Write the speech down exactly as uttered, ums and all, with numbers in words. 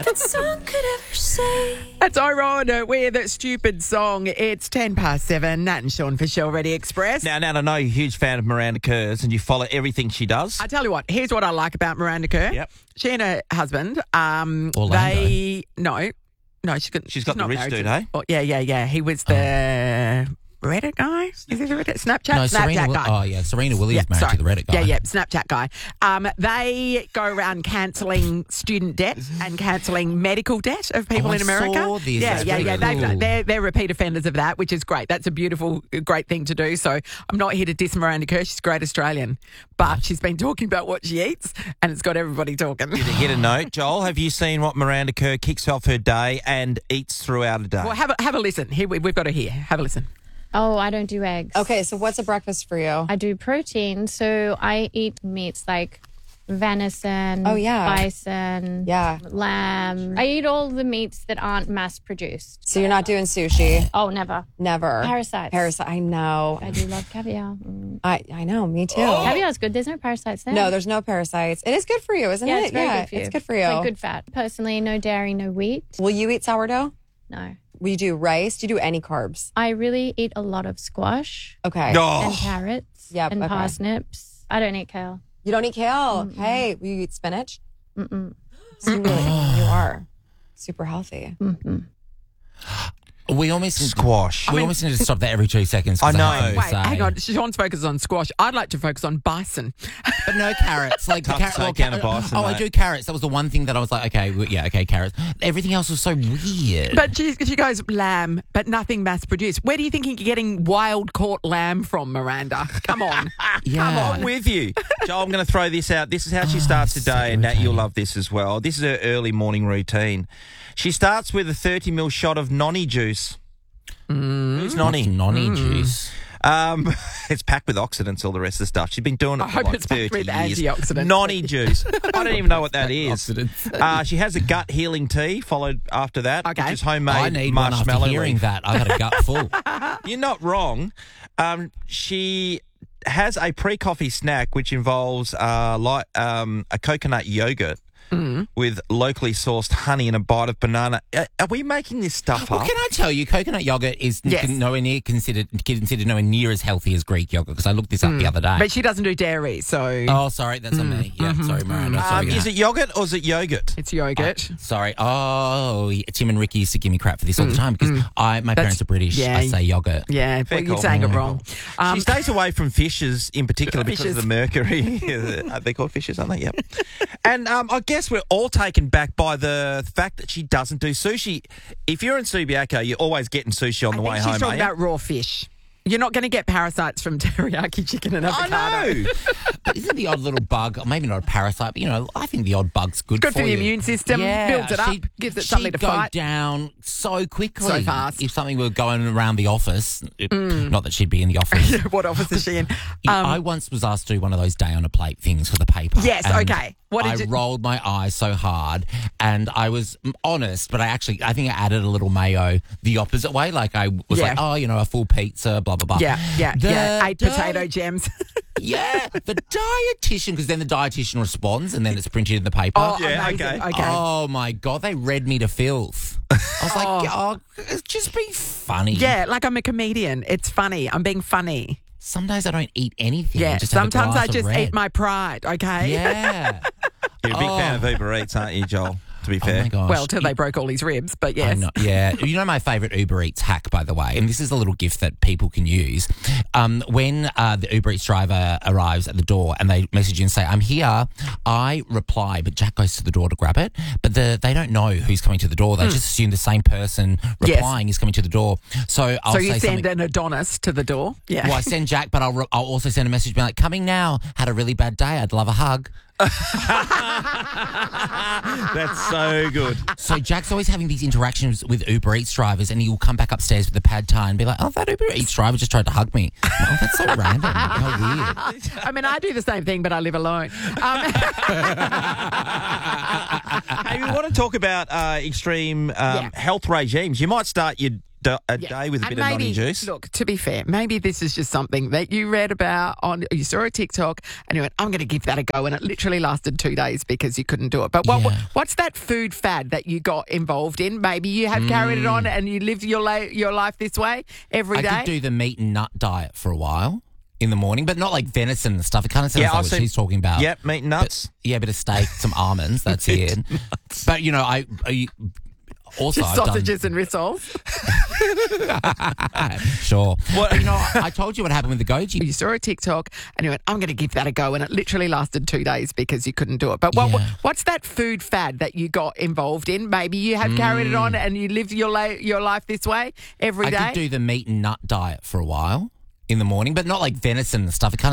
that song could ever say. That's Iron with a stupid song. It's ten past seven. Nat and Sean for Shell Ready Express. Now, Nat, I know you're a huge fan of Miranda Kerr's and you follow everything she does. I tell you what, here's what I like about Miranda Kerr. Yep. She and her husband, um, Orlando. they, no, no, she's got, She's got the not rich married dude, to- hey? Oh, yeah, yeah, yeah. He was the Reddit guy. Is he the Reddit? Snapchat? No, Snapchat Serena. guy. Oh, yeah. Serena Williams Yeah, married sorry. to the Reddit guy. Yeah, yeah, Snapchat guy. Um, they go around cancelling student debt and cancelling medical debt of people Oh, in I America. saw this. Yeah, That's yeah, really yeah. They've cool. done- They're, they're repeat offenders of that, which is great. That's a beautiful, great thing to do. So I'm not here to diss Miranda Kerr. She's a great Australian. But she's been talking about what she eats and it's got everybody talking. To hit a note, Joel, have you seen what Miranda Kerr kicks off her day and eats throughout a day? Well, have a, have a listen. Here, we- we've got her here. Have a listen. Oh, I don't do eggs. Okay, so what's a breakfast for you? I do protein, so I eat meats like venison, Oh, yeah. bison, Yeah. lamb. I eat all the meats that aren't mass produced. So you're not doing sushi? Oh, never. Never. Parasites. Parasite. I know. I do love caviar. Mm. I, I know. Me too. Caviar's good. There's no parasites there. No, there's no parasites. It is good for you, isn't yeah, it? it's very yeah, good for you. it's good for you. It's like good fat. Personally, no dairy, no wheat. Will you eat sourdough? No. Will you do rice? Do you do any carbs? I really eat a lot of squash Okay. and Oh, carrots Yep, and okay. parsnips. I don't eat kale. You don't eat kale? Hey, will you eat spinach? Mm-mm. So you, really, you are super healthy. Mm-mm. We almost squash. We almost need to stop that every two seconds. 'cause I know. have something to Wait, say. hang on. Sean's focused on squash. I'd like to focus on bison. But no carrots. Like Tough carrot, to say well, down a carrot- bison, Oh, I mate. do carrots. That was the one thing that I was like, okay, well, yeah, okay, carrots. Everything else was so weird. But she, she goes lamb, but nothing mass produced. Where do you think you're getting wild caught lamb from, Miranda? Come on. yeah. I'm with you. Joel, I'm going to throw this out. This is how she starts so today, and Nat, you'll irritating. love this as well. This is her early morning routine. She starts with a thirty mil shot of noni juice. Who's noni? Noni juice. Um, it's packed with oxidants, all the rest of the stuff. She's been doing it I for hope like it's packed thirty with years. antioxidants. Noni juice. I don't even know what that is. Oxidants. Uh, she has a gut healing tea followed after that, Okay. which is homemade I need one after marshmallow hearing leaf. that. I got a gut full. You're not wrong. Um, she has a pre-coffee snack which involves uh, like um, a coconut yogurt with locally sourced honey and a bite of banana. Uh, are we making this stuff Well, up? can I tell you, coconut yogurt is Yes. nowhere near considered considered nowhere near as healthy as Greek yogurt because I looked this up the other day. But she doesn't do dairy, so oh, sorry, that's on me. Yeah, sorry, Miranda. Um, Sorry, is it yogurt or is it yogurt? it's yogurt. Sorry. Oh, yeah, Tim and Ricky used to give me crap for this all the time because I my parents are British. yeah. I say yogurt. Yeah, Fair well, you're call. saying it Fair wrong. Um, she stays away from fishes in particular because Fishes. of the mercury. Are they called fishes, aren't they? Yep. And um, I guess we're all taken back by the fact that she doesn't do sushi. If you're in Subiaco, you're always getting sushi on I the think way she's home, talking are about raw fish. You're not going to get parasites from teriyaki chicken and I avocado. know. But isn't the odd little bug, or maybe not a parasite, but you know, I think the odd bug's good, Good for the you. immune system, Yeah, builds it up, she'd- gives it she'd something to go fight. down so quickly, So fast. If something were going around the office, it- not that she'd be in the office. What office is she in? I Um, once was asked to do one of those day on a plate things for the paper. Yes, and okay. What did I you- rolled my eyes so hard, and I was mm, honest, but I actually, I think I added a little mayo the opposite way. Like I was Yeah. like, oh, you know, a full pizza, blah blah blah. yeah, yeah, The yeah. Eight di- potato gems. Yeah, the dietitian, because then the dietitian responds, and then it's printed in the paper. Oh, Yeah, amazing. okay. Okay. Oh my god, they read me to filth. I was like, oh, just be funny. Yeah, like I'm a comedian. It's funny. I'm being funny. Some days I don't eat anything. Yeah. just have a Sometimes glass I of just red. eat my pride. Okay. Yeah. You're a big Oh. fan of Uber Eats, aren't you, Joel? To be Oh fair. my gosh. Well, till they broke all his ribs, but I yes. know, yeah. You know my favourite Uber Eats hack, by the way, and this is a little gift that people can use. Um, when uh, the Uber Eats driver arrives at the door and they message you and say, I'm here, I reply, but Jack goes to the door to grab it, but the, they don't know who's coming to the door. They just assume the same person Yes. replying is coming to the door. So I'll So say you send something. an Adonis to the door? Yeah. Well, I send Jack, but I'll, re- I'll also send a message being like, coming now, had a really bad day, I'd love a hug. That's so good. So Jack's always having these interactions with Uber Eats drivers, and he'll come back upstairs with the pad thai and be like, "Oh, that Uber Eats driver just tried to hug me." Oh, that's so random. How weird. I mean, I do the same thing, but I live alone. Um, Hey, we want to talk about uh, extreme um, Yeah. health regimes. You might start your d- a Yeah. day with a And bit of maybe, noni juice. Look, to be fair, maybe this is just something that you read about on, you saw a TikTok and you went, I'm going to give that a go. And it literally lasted two days because you couldn't do it. But what, Yeah. what's that food fad that you got involved in? Maybe you have carried it on and you lived your, la- your life this way every I day. did do the meat and nut diet for a while in the morning, but not like venison and stuff. It kind of sounds Yeah, like I've what seen- she's talking about. Yep, meat and nuts. Yeah, a bit of steak, some almonds. That's it. But you know, I, I also Just I've done- sausages and rissoles. Sure. What- But, you know, I told you what happened with the goji. You saw a TikTok and you went, I'm going to give that a go. And it literally lasted two days because you couldn't do it. But what, Yeah. what's that food fad that you got involved in? Maybe you have carried it on and you lived your, la- your life this way every I day. did do the meat and nut diet for a while in the morning, but not like venison and stuff. It kind of